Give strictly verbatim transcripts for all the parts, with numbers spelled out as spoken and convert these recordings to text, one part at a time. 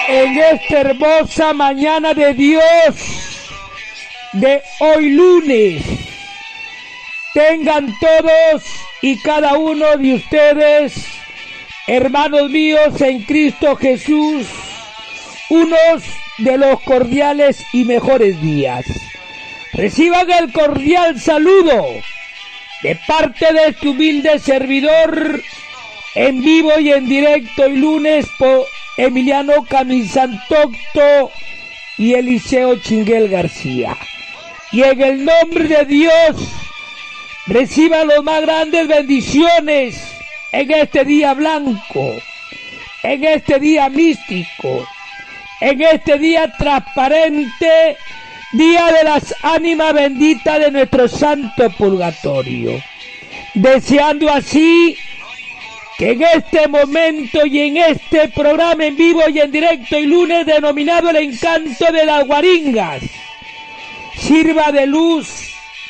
en esta hermosa mañana de Dios, de hoy lunes. Tengan todos y cada uno de ustedes, hermanos míos en Cristo Jesús, unos de los cordiales y mejores días. Reciban el cordial saludo de parte de este humilde servidor, en vivo y en directo y lunes por Emiliano Camisantocto y Eliseo Chinguel García. Y en el nombre de Dios, reciban las más grandes bendiciones en este día blanco, en este día místico, en este día transparente, día de las ánimas benditas de nuestro santo purgatorio. Deseando así que en este momento y en este programa en vivo y en directo y lunes denominado El Encanto de las Guaringas, sirva de luz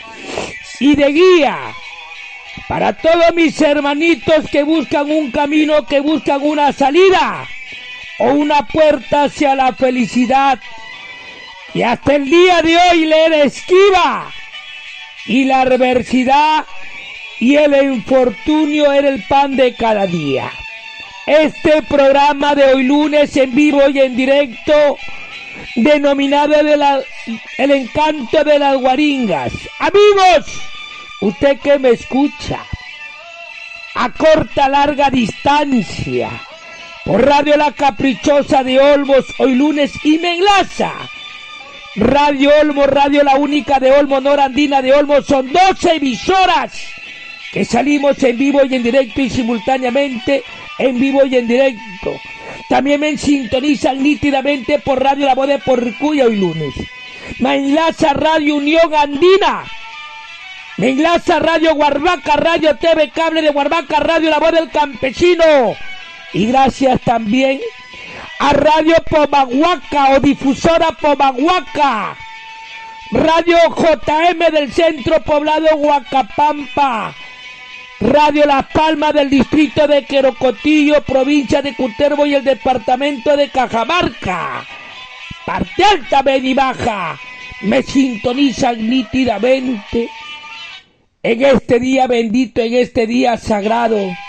y de guía para todos mis hermanitos que buscan un camino, que buscan una salida o una puerta hacia la felicidad, y hasta el día de hoy le era esquiva y la adversidad y el infortunio era el pan de cada día. Este programa de hoy lunes en vivo y en directo, denominado de la, El Encanto de las Guaringas. Amigos, usted que me escucha a corta, larga distancia, por Radio La Caprichosa de Olmos, hoy lunes, y me enlaza Radio Olmos, Radio La Única de Olmos, Norandina de Olmos, son doce emisoras que salimos en vivo y en directo y simultáneamente en vivo y en directo. También me sintonizan nítidamente por Radio La Voz de Porricuya hoy lunes. Me enlaza Radio Unión Andina. Me enlaza Radio Guarbaca, Radio T V Cable de Guarbaca, Radio La Voz del Campesino. Y gracias también a Radio Pomahuaca o Difusora Pomahuaca. Radio J M del Centro Poblado Huacapampa. Radio Las Palmas del distrito de Querocotillo, provincia de Cutervo y el departamento de Cajamarca. Parte alta, ven y baja, me sintonizan nítidamente en este día bendito, en este día sagrado.